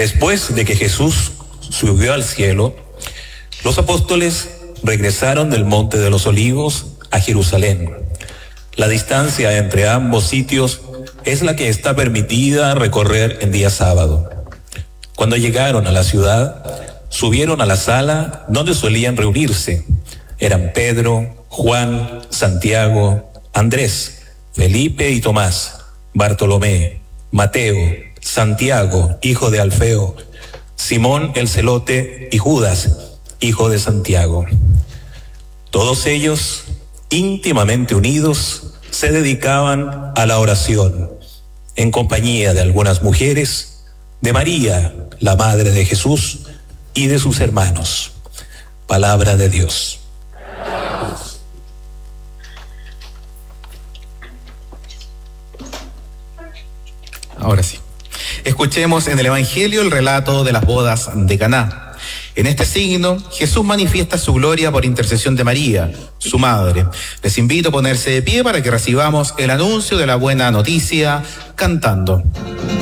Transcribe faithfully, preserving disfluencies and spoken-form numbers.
Después de que Jesús subió al cielo, los apóstoles regresaron del Monte de los Olivos a Jerusalén. La distancia entre ambos sitios es la que está permitida recorrer en día sábado. Cuando llegaron a la ciudad, subieron a la sala donde solían reunirse. Eran Pedro, Juan, Santiago, Andrés, Felipe y Tomás, Bartolomé, Mateo, Santiago, hijo de Alfeo, Simón el Celote y Judas, hijo de Santiago. Todos ellos, íntimamente unidos, se dedicaban a la oración, en compañía de algunas mujeres, de María, la madre de Jesús, y de sus hermanos. Palabra de Dios. Ahora sí. Escuchemos en el Evangelio el relato de las bodas de Caná. En este signo, Jesús manifiesta su gloria por intercesión de María, su madre. Les invito a ponerse de pie para que recibamos el anuncio de la buena noticia cantando.